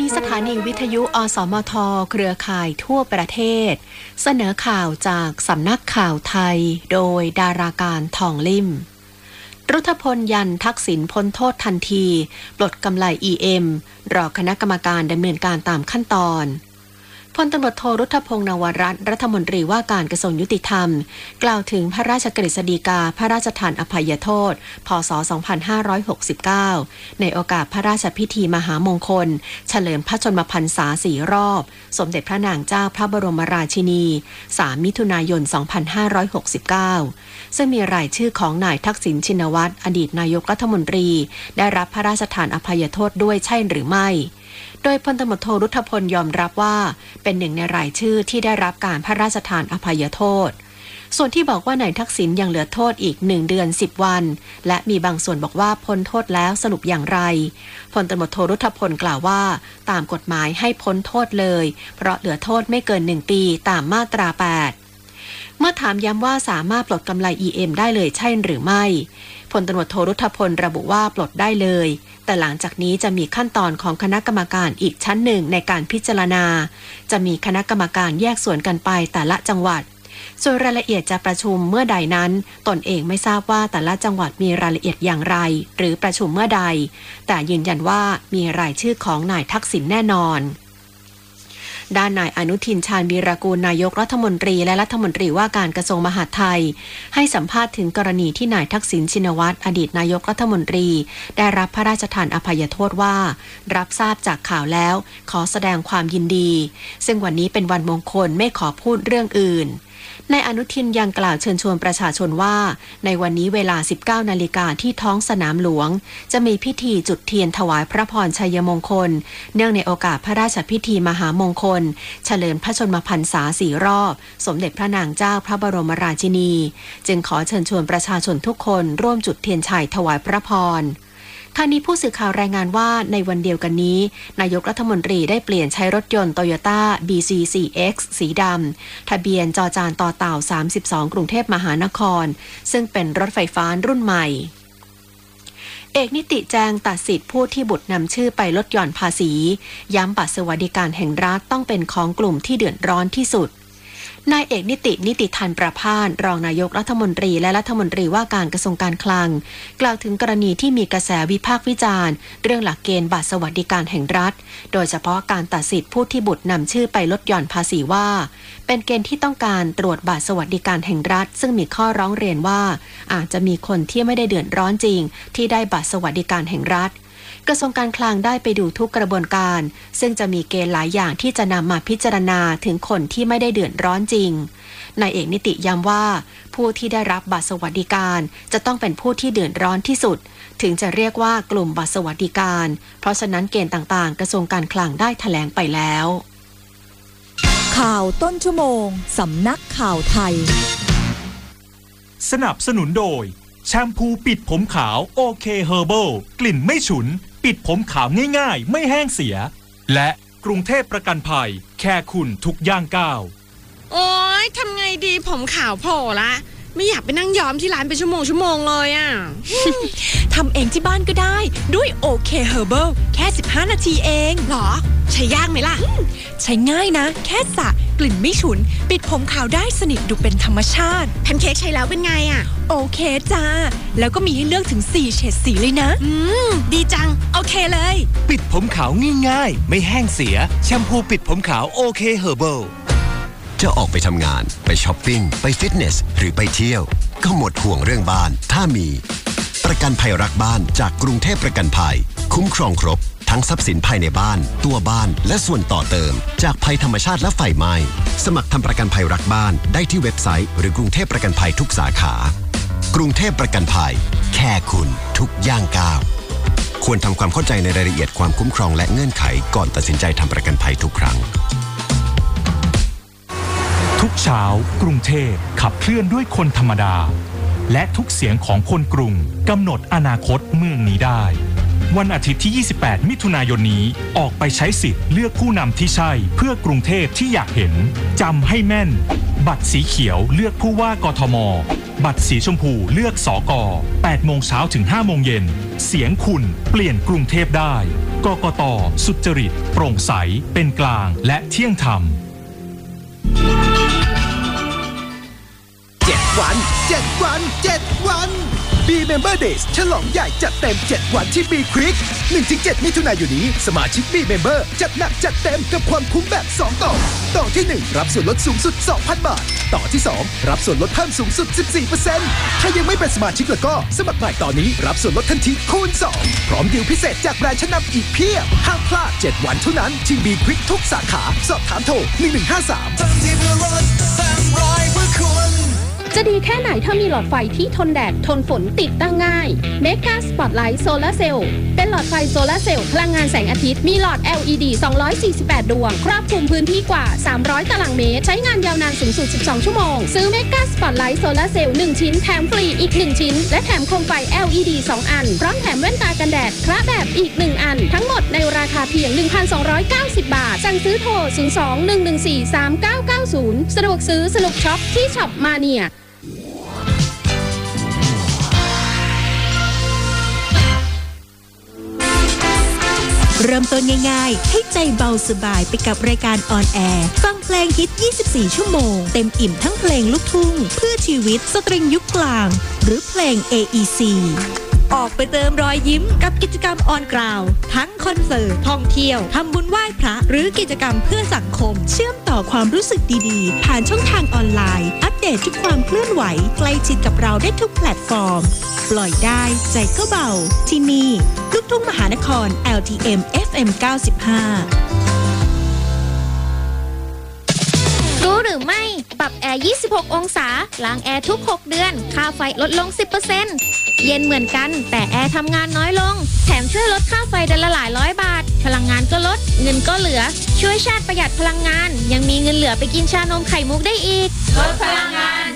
สถานีวิทยุอสมทเครือข่ายทั่วประเทศเสนอข่าวจากสำนักข่าวไทยโดยดาราการทองลิ่มรุทพลยันทักษิณพ้นโทษทันทีปลดกำไล EM รอคณะกรรมการดำเนินการตามขั้นตอนพลตำรวจโทรุทพงษ์นวรัตน์รัฐมนตรีว่าการกระทรวงยุติธรรมกล่าวถึงพระราชกฤษฎีกาพระราชทานอภัยโทษพ.ศ. 2569ในโอกาสพระราชพิธีมหามงคลเฉลิมพระชนมพรรษา4 รอบสมเด็จพระนางเจ้าพระบรมราชินี3 มิถุนายน 2569ซึ่งมีรายชื่อของนายทักษิณชินวัตรอดีตนายกรัฐมนตรีได้รับพระราชทานอภัยโทษด้วยใช่หรือไม่โดยพลตำรวจโทรุทพลยอมรับว่าเป็นหนึ่งในรายชื่อที่ได้รับการพระราชทานอภัยโทษส่วนที่บอกว่านายทักษิณยังเหลือโทษอีก1 เดือน 10 วันและมีบางส่วนบอกว่าพ้นโทษแล้วสรุปอย่างไรพลตำรวจโทรุทพลกล่าวว่าตามกฎหมายให้พ้นโทษเลยเพราะเหลือโทษไม่เกิน1 ปีตามมาตรา 8เมื่อถามย้ำว่าสามารถปลดกำไล EM ได้เลยใช่หรือไม่พลตำรวจโทรุทพลระบุว่าปลดได้เลยแต่หลังจากนี้จะมีขั้นตอนของคณะกรรมการอีกชั้นหนึ่งในการพิจารณาจะมีคณะกรรมการแยกส่วนกันไปแต่ละจังหวัดส่วนรายละเอียดจะประชุมเมื่อใดนั้นตนเองไม่ทราบว่าแต่ละจังหวัดมีรายละเอียดอย่างไรหรือประชุมเมื่อใดแต่ยืนยันว่ามีรายชื่อของนายทักษิณแน่นอนด้านนายอนุทินชาญวีรกูลนายกรัฐมนตรีและรัฐมนตรีว่าการกระทรวงมหาดไทยให้สัมภาษณ์ถึงกรณีที่นายทักษิณชินวัตรอดีตนายกรัฐมนตรีได้รับพระราชทานอภัยโทษว่ารับทราบจากข่าวแล้วขอแสดงความยินดีซึ่งวันนี้เป็นวันมงคลไม่ขอพูดเรื่องอื่นนายอนุทินยังกล่าวเชิญชวนประชาชนว่าในวันนี้เวลา 19 นาฬิกาที่ท้องสนามหลวงจะมีพิธีจุดเทียนถวายพระพรชัยมงคลเนื่องในโอกาสพระราชพิธีมหามงคลเฉลิมพระชนมพรรษา4 รอบสมเด็จพระนางเจ้าพระบรมราชินีจึงขอเชิญชวนประชาชนทุกคนร่วมจุดเทียนชัยถวายพระพรทางนี้ผู้สื่อข่าวรายงานว่าในวันเดียวกันนี้นายกรัฐมนตรีได้เปลี่ยนใช้รถยนต์ Toyota BZ4X สีดำทะเบียนจจานต่อเต่า32กรุงเทพมหานครซึ่งเป็นรถไฟฟ้ารุ่นใหม่เอกนิติแจงตัดสิทธิผู้ที่บุตรนำชื่อไปลดหย่อนภาษีย้ำบัตรสวัสดิการแห่งรัฐต้องเป็นของกลุ่มที่เดือดร้อนที่สุดนายเอกนิติธันประภาสรองนายกรัฐมนตรีและรัฐมนตรีว่าการกระทรวงการคลังกล่าวถึงกรณีที่มีกระแสวิพากษ์วิจารณ์เรื่องหลักเกณฑ์บัตรสวัสดิการแห่งรัฐโดยเฉพาะการตัดสิทธิผู้ที่บุตรนำชื่อไปลดหย่อนภาษีว่าเป็นเกณฑ์ที่ต้องการตรวจบัตรสวัสดิการแห่งรัฐซึ่งมีข้อร้องเรียนว่าอาจจะมีคนที่ไม่ได้เดือดร้อนจริงที่ได้บัตรสวัสดิการแห่งรัฐกระทรวงการคลังได้ไปดูทุกกระบวนการซึ่งจะมีเกณฑ์หลายอย่างที่จะนำมาพิจารณาถึงคนที่ไม่ได้เดือดร้อนจริงนายเอกนิติย้ำว่าผู้ที่ได้รับบัตรสวัสดิการจะต้องเป็นผู้ที่เดือดร้อนที่สุดถึงจะเรียกว่ากลุ่มบัตรสวัสดิการเพราะฉะนั้นเกณฑ์ต่างๆกระทรวงการคลังได้แถลงไปแล้วข่าวต้นชั่วโมงสำนักข่าวไทยสนับสนุนโดยแชมพูปิดผมขาวโอเคเฮอร์เบิลกลิ่นไม่ฉุนปิดผมขาวง่ายๆไม่แห้งเสียและกรุงเทพประกันภัยแค่คุณทุกย่างก้าวโอ๊ยทำไงดีผมขาวโผล่ละไม่อยากไปนั่งย้อมที่ร้านเป็นชั่วโมงเลยอ่ะทำเองที่บ้านก็ได้ด้วยโอเคเฮอร์เบิลแค่15 นาทีเองหรอใช้ยากไหมล่ะใช้ง่ายนะแค่สระกลิ่นไม่ฉุนปิดผมขาวได้สนิทดูเป็นธรรมชาติแพนเค้กใช้แล้วเป็นไงอ่ะโอเคจ้าแล้วก็มีให้เลือกถึง4เฉดสีเลยนะดีจังโอเคเลยปิดผมขาวง่ายๆไม่แห้งเสียแชมพูปิดผมขาวโอเคเฮอร์เบิลจะออกไปทำงานไปช้อปปิ้งไปฟิตเนสหรือไปเที่ยวก็หมดห่วงเรื่องบ้านถ้ามีประกันภัยรักบ้านจากกรุงเทพประกันภัยคุ้มครองครบทั้งทรัพย์สินภายในบ้านตัวบ้านและส่วนต่อเติมจากภัยธรรมชาติและไฟไหม้สมัครทำประกันภัยรักบ้านได้ที่เว็บไซต์หรือกรุงเทพประกันภัยทุกสาขากรุงเทพประกันภัยแค่คุณทุกย่างก้าวควรทำความเข้าใจในรายละเอียดความคุ้มครองและเงื่อนไขก่อนตัดสินใจทำประกันภัยทุกครั้งทุกเช้ากรุงเทพขับเคลื่อนด้วยคนธรรมดาและทุกเสียงของคนกรุงกำหนดอนาคตเมืองนี้ได้วันอาทิตย์ที่28มิถุนายนนี้ออกไปใช้สิทธิ์เลือกผู้นำที่ใช่เพื่อกรุงเทพที่อยากเห็นจำให้แม่นบัตรสีเขียวเลือกผู้ว่ากทมบัตรสีชมพูเลือกสก.8 โมงเช้าถึง5 โมงเย็นเสียงคุณเปลี่ยนกรุงเทพได้กกต.สุจริตโปร่งใสเป็นกลางและเที่ยงธรรม 7 วัน 7 วัน 7 วัน B Member Days ฉลองใหญ่จัดเต็ม7 วันที่ B Quick 1-7 มิถุนายนนี้สมาชิก B Member จัดหนักจัดเต็มกับความคุ้มแบบ2ต่อที่ 1 รับส่วนลดสูงสุด 2,000 บาทต่อที่ 2 รับส่วนลดเพิ่มสูงสุด 14% ถ้ายังไม่เป็นสมาชิกแล้วก็สมัครใหม่ตอนนี้รับส่วนลดทันทีคูณ 2 พร้อมดีลพิเศษจากแบรนด์ชั้นนำอีกเพียบห้ามพลาด7 วันเท่านั้นที่ B Quick ทุกสาขาสอบถามโทร1153 จะดีแค่ไหนถ้ามีหลอดไฟที่ทนแดดทนฝนติดตั้งง่าย Mega Spotlight Solar Cell เป็นหลอดไฟโซลาร์เซลล์พลังงานแสงอาทิตย์มีหลอด LED 248 ดวงครอบคลุมพื้นที่กว่า300 ตารางเมตรใช้งานยาวนานสูงสุด12 ชั่วโมงซื้อ Mega Spotlight Solar Cell 1 ชิ้นแถมฟรีอีก1ชิ้นและแถมโคมไฟ LED 2 อันพร้อมแถมแว่นตากันแดดคละแบบอีก1อันทั้งหมดในราคาเพียง 1,290 บาทสั่งซื้อโทร 02-114-3990 สะดวกซื้อสนุกช็อปที่ช็อปมาเนียเริ่มต้นง่ายๆให้ใจเบาสบายไปกับรายการออนแอร์ฟังเพลงฮิต 24 ชั่วโมงเต็มอิ่มทั้งเพลงลูกทุ่งเพื่อชีวิตสตริงยุคกลางหรือเพลง AEC ออกไปเติมรอยยิ้มกับกิจกรรมออนกราวทั้งคอนเสิร์ตท่องเที่ยวทำบุญไหว้พระหรือกิจกรรมเพื่อสังคมเชื่อมต่อความรู้สึกดีๆผ่านช่องทางออนไลน์อัปเดตทุกความเคลื่อนไหวใกล้ชิดกับเราได้ทุกแพลตฟอร์มปล่อยได้ใจก็เบาที่นี่ลูกทุ่งมหานคร LTM FM 95 รู้หรือไม่ปรับแอร์ 26 องศาล้างแอร์ทุก 6 เดือนค่าไฟลดลง 10% เย็นเหมือนกันแต่แอร์ทำงานน้อยลงแถมช่วยลดค่าไฟเดือนละหลายร้อยบาทพลังงานก็ลดเงินก็เหลือช่วยชาติประหยัดพลังงานยังมีเงินเหลือไปกินชานมไข่มุกได้อีกลดพลังงาน